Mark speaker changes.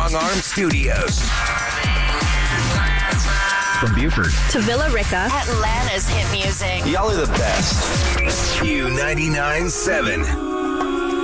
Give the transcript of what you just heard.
Speaker 1: Strong Arm Studios.
Speaker 2: From Buford
Speaker 3: to Villa Rica,
Speaker 4: Atlanta's hit music.
Speaker 1: Y'all are the best. Q99.7.